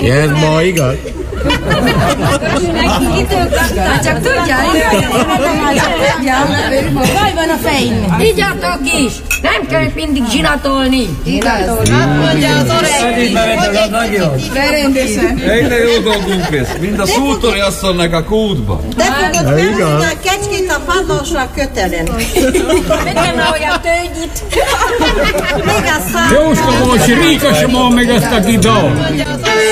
Ez ma igaz? Csak tudja, baj van a fején. Igyatok is! Nem kell mindig zsinatolni. Mondja az öreg. Berendesen. Egyre jó dolgunk lesz, mint a szútori asszonynak a kútba. De fogod felhúzni a kecskét a padlósra kötelen. Menjen olyan tőgyit. Még a szám. Jóska, most ríkasomon meg ezt a kidal.